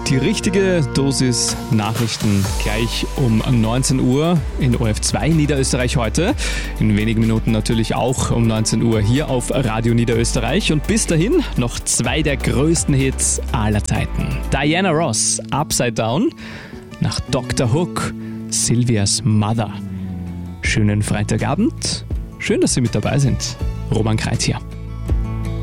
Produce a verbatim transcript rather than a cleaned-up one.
Die richtige Dosis Nachrichten gleich um neunzehn Uhr in O F zwei Niederösterreich heute. In wenigen Minuten natürlich auch um neunzehn Uhr hier auf Radio Niederösterreich. Und bis dahin noch zwei der größten Hits aller Zeiten. Diana Ross, Upside Down. Nach Doktor Hook, Sylvia's Mother. Schönen Freitagabend. Schön, dass Sie mit dabei sind. Roman Kreit hier.